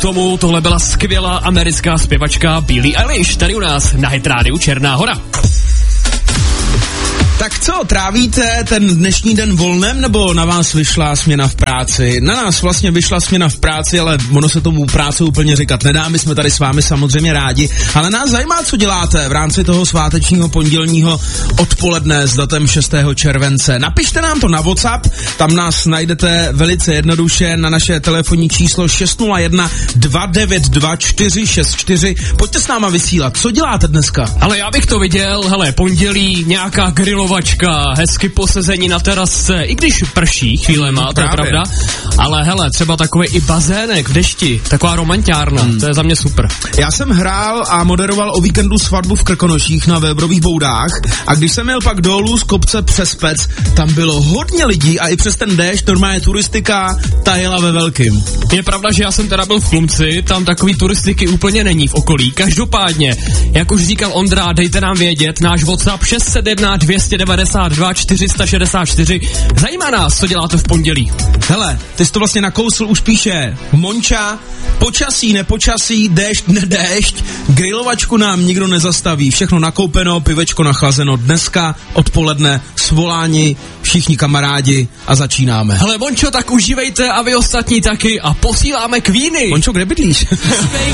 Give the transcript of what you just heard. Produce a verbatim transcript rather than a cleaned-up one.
tomu, tohle byla skvělá americká zpěvačka Billie Eilish, tady u nás na Hit Rádiu Černá Hora. Tak co, trávíte ten dnešní den volnem, nebo na vás vyšla směna v práci? Na nás vlastně vyšla směna v práci, ale ono se tomu práce úplně říkat nedá, my jsme tady s vámi samozřejmě rádi, ale nás zajímá, co děláte v rámci toho svátečního pondělního odpoledne s datem šestého července. Napište nám to na WhatsApp, tam nás najdete velice jednoduše na naše telefonní číslo šest nula jedna dva devět dva čtyři šest čtyři. Pojďte s náma vysílat, co děláte dneska? Ale já bych to viděl, hele, pondělí, nějaká grilovačka, hezky posezení na terasce, i když prší chvílema, to je pravda, ale hele, třeba takový i bazének v dešti, taková romantiárna, hmm. to je za mě super. Já jsem hrál a moderoval o víkendu svatbu v Krkonoších na Vébrových Boudách a když jsem jel pak dolů z kopce přes Pec, tam bylo hodně lidí a i přes ten déšť normálně turistika tajela ve velkým. Je pravda, že já jsem teda byl v Chlumci, tam takový turistiky úplně není v okolí. Každopádně, jak už říkal Ondra, dejte nám vědět, náš WhatsApp šest set jedna dvě devadesát dva čtyři šedesát čtyři. Zajímá nás, co děláte v pondělí. Hele, ty jsi to vlastně nakousl, už píše Monča, počasí, nepočasí, déšť, nedéšť, grilovačku nám nikdo nezastaví, všechno nakoupeno, pivečko nachlazeno, dneska odpoledne svolání, všichni kamarádi a začínáme. Hele, Mončo, tak užívejte a vy ostatní taky a posíláme kvíny. Mončo, kde bydlíš?